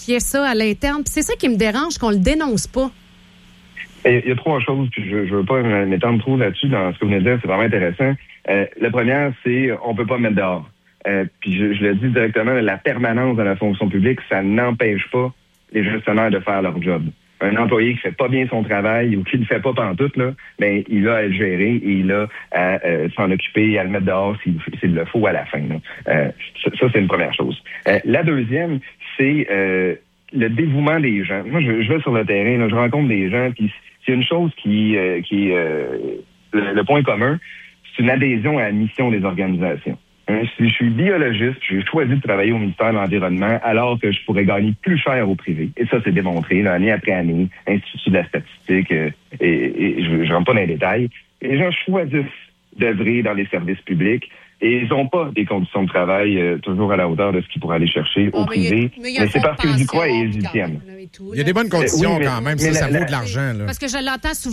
planifiait ça à l'interne. Puis c'est ça qui me dérange, qu'on le dénonce pas. Il y a 3 choses, puis je veux pas m'étendre trop là-dessus dans ce que vous venez de dire, c'est vraiment intéressant. La première, c'est on peut pas mettre dehors. Puis je le dis directement, la permanence dans la fonction publique, ça n'empêche pas les gestionnaires de faire leur job. Un employé qui fait pas bien son travail ou qui ne le fait pas pantoute, là, ben, il a à le gérer et il a à s'en occuper et à le mettre dehors s'il le faut à la fin. Ça, c'est une première chose. La deuxième, c'est le dévouement des gens. Moi, je vais sur le terrain, là, je rencontre des gens, puis c'est une chose qui est le point commun, c'est une adhésion à la mission des organisations. Si je suis biologiste, j'ai choisi de travailler au ministère de l'Environnement alors que je pourrais gagner plus cher au privé. Et ça, c'est démontré, là, année après année, Institut de la statistique, et je rentre pas dans les détails. Les gens choisissent d'œuvrer dans les services publics et ils n'ont pas des conditions de travail toujours à la hauteur de ce qu'ils pourraient aller chercher au privé. Mais c'est parce qu'ils y croient et ils y tiennent. Il y a des bonnes conditions quand même, ça vaut de l'argent. Là. Parce que je l'entends souvent.